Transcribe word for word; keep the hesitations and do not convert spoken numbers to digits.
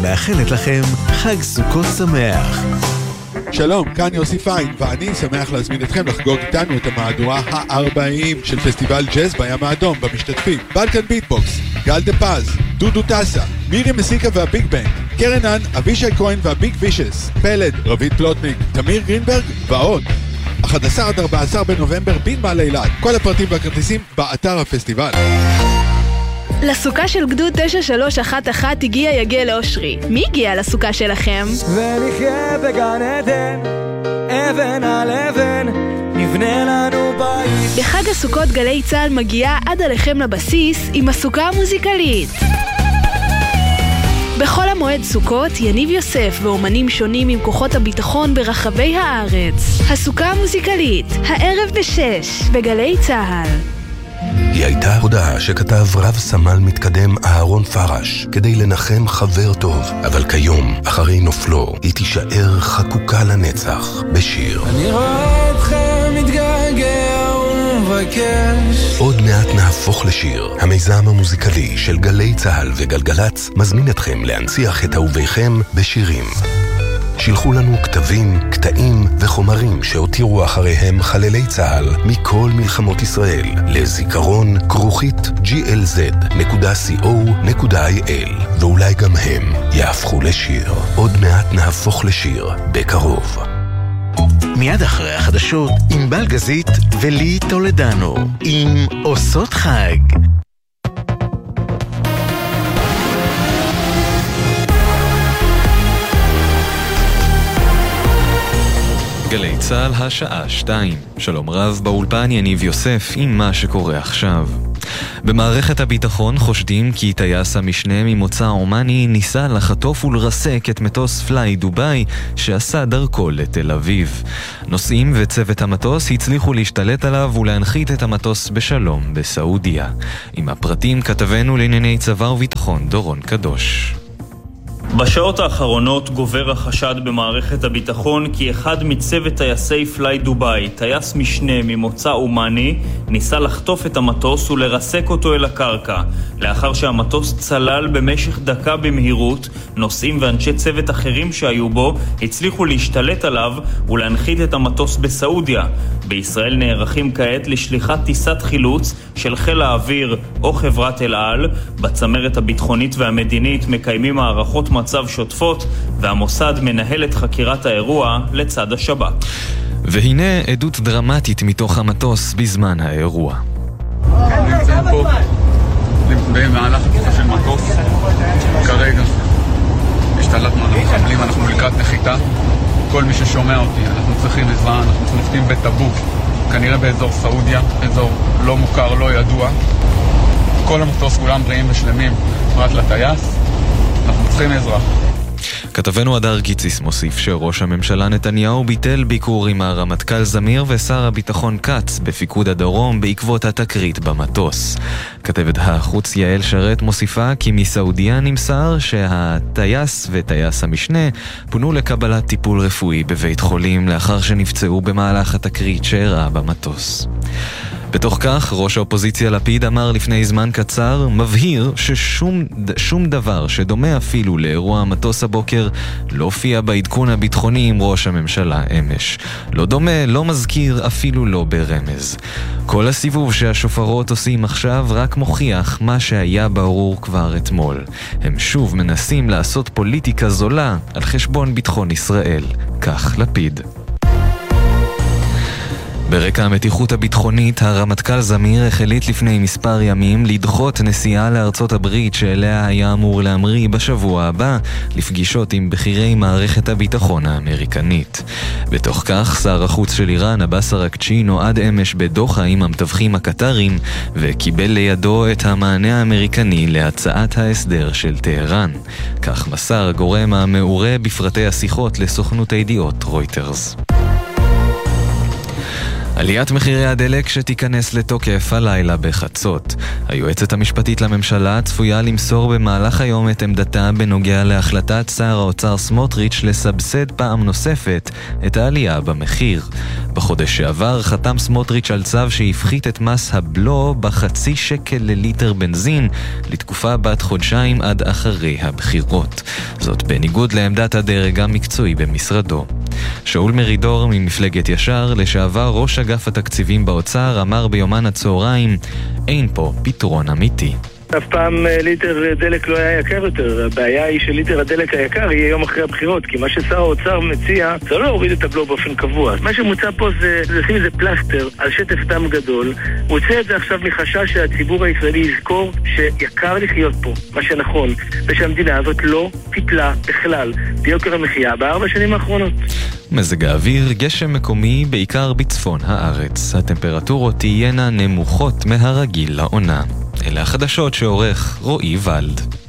מאחלת לכם חג סוכות שמח. שלום, כאן יוסי פיין, ואני שמח להזמין אתכם לחגוג איתנו את המהדורה ה-ארבעים של פסטיבל ג'אז בים האדום. במשתתפים בלקן ביטבוקס, גל דה פז, דודו טסה, מירי מסיקה והביג בנד, קרנן, אבישי כהן והביג וישס, פלד, רבית פלוטניק, תמיר גרינברג ועוד. אחד עשר עד ארבעה עשר בנובמבר בנמל אילת. כל הפרטים והכרטיסים באתר הפסטיבל. לסוכה של גדוד תשע שלוש אחת אחת הגיע יגל אושרי. מי הגיע לסוכה שלכם? ונחיה בגן עדן, אבן על אבן, נבנה לנו בית. בחג הסוכות גלי צהל מגיעה עד עליכם לבסיס עם הסוכה המוזיקלית. בכל המועד סוכות, יניב יוסף ואומנים שונים עם כוחות הביטחון ברחבי הארץ. הסוכה המוזיקלית, הערב בשש, בגלי צהל. היא הייתה הודעה שכתב רב סמל מתקדם אהרון פרש כדי לנחם חבר טוב, אבל כיום, אחרי נופלו, היא תישאר חקוקה לנצח בשיר. אני רואה אתכם מתגעגע ומבקש. עוד מעט נהפוך לשיר. המיזם המוזיקלי של גלי צהל וגלגלץ מזמין אתכם להנציח את אהוביכם בשירים. שילחו לנו כתבים, קטעים וחומרים שהותירו אחריהם חללי צהל מכל מלחמות ישראל לזיכרון כרוכית ג'י אל זד נקודה סי או נקודה איי אל, ואולי גם הם יהפכו לשיר. עוד מעט נהפוך לשיר בקרוב. מיד אחרי החדשות עם בלגזית ולי טולדנו עם עושות חג. גלי צהל השעה שתיים. שלום רב, באולפן יניב יוסף עם מה שקורה עכשיו. במערכת הביטחון חושדים כי טייס המשנה ממוצא אומני ניסה לחטוף ולרסק את מטוס פליי דוביי שעשה דרכו לתל אביב. נוסעים וצוות המטוס הצליחו להשתלט עליו ולהנחית את המטוס בשלום בסעודיה. עם הפרטים כתבנו לענייני צבא וביטחון דורון קדוש. בשעות האחרונות גובר החשד במערכת הביטחון כי אחד מצוות טייסי פליי דוביי, טייס משנה ממוצא אומני, ניסה לחטוף את המטוס ולרסק אותו אל הקרקע. לאחר שהמטוס צלל במשך דקה במהירות, נוסעים ואנשי צוות אחרים שהיו בו הצליחו להשתלט עליו ולהנחית את המטוס בסעודיה. בישראל נערכים כעת לשליחת טיסת חילוץ של חיל האוויר או חברת אל על. בצמרת הביטחונית והמדינית מקיימים הערכות מצב שוטפות, והמוסד מנהל את חקירת האירוע לצד השב"כ. והנה עדות דרמטית מתוך המטוס בזמן האירוע. נמצאים פה במהלך התקיפה של מטוס. כרגע השתלטנו על המחבלים, אנחנו לקראת נחיתה. כל מי ששומע אותי, אנחנו צריכים עזרה, אנחנו נוחתים בטבוק, כנראה באזור סעודיה, אזור לא מוכר, לא ידוע. כל המטוס כולם בריאים ושלמים, פרט לטייס. אנחנו צריכים עזרה. כתבנו הדר גיציס מוסיף שראש הממשלה נתניהו ביטל ביקור עם הרמטכ"ל זמיר ושר הביטחון קץ בפיקוד הדרום בעקבות התקרית במטוס. כתבת החוץ יעל שרת מוסיפה כי מסעודיה נמסר שהטייס וטייס המשנה פונו לקבלת טיפול רפואי בבית חולים לאחר שנפצעו במהלך התקרית שאירעה במטוס. בתוך כך, ראש האופוזיציה לפיד אמר לפני זמן קצר, מבהיר ששום שום דבר שדומה אפילו לאירוע המטוס הבוקר לא הופיע בעדכון הביטחוני עם ראש הממשלה אמש. לא דומה, לא מזכיר, אפילו לא ברמז. כל הסיבוב שהשופרות עושים עכשיו רק מוכיח מה שהיה ברור כבר אתמול. הם שוב מנסים לעשות פוליטיקה זולה על חשבון ביטחון ישראל. כך לפיד. ברקע המתיחות הביטחונית, הרמטכ"ל זמיר החליט לפני מספר ימים לדחות נסיעה לארצות הברית שאליה היה אמור להמריא בשבוע הבא לפגישות עם בכירי מערכת הביטחון האמריקנית. בתוך כך, שר החוץ של איראן, עבאס אראגצ'י, נועד אמש בדוחה עם המתווכים הקטרים וקיבל לידו את המענה האמריקני להצעת ההסדר של טהרן. כך מסר הגורם המעורה בפרטי השיחות לסוכנות הידיעות רויטרס. עליית מחירי הדלק שתיכנס לתוקף הלילה בחצות. היועצת המשפטית לממשלה צפויה למסור במהלך היום את עמדתה בנוגע להחלטת שר האוצר סמוטריץ' לסבסד פעם נוספת את העלייה במחיר. בחודש שעבר חתם סמוטריץ' על צו שהפחית את מס הבלו בחצי שקל לליטר בנזין לתקופה בת חודשיים עד אחרי הבחירות. זאת בניגוד לעמדת הדרג המקצועי במשרדו. שאול מרידור ממפלגת ישר, לשעבר ראש אגף התקציבים באוצר, אמר ביומן הצהריים, אין פה פתרון אמיתי. אף פעם ליטר דלק לא היה יקר יותר. הבעיה היא שליטר הדלק היקר יהיה יום אחרי הבחירות, כי מה ששר האוצר מציע זה לא להוריד את הבלו באופן קבוע. מה שמוצע פה זה לשים איזה פלסטר על שטף דם גדול. הוא עושה את זה עכשיו מחשש שהציבור הישראלי יזכור שיקר לחיות פה, מה שנכון, ושהמדינה הזאת לא טיפלה בכלל ביוקר המחיה בארבע שנים האחרונות. מזג האוויר, גשם מקומי בעיקר בצפון הארץ. הטמפרטורות תהיינה נמוכות מהרגיל לעונה. אלה החדשות שעורך רועי ולד.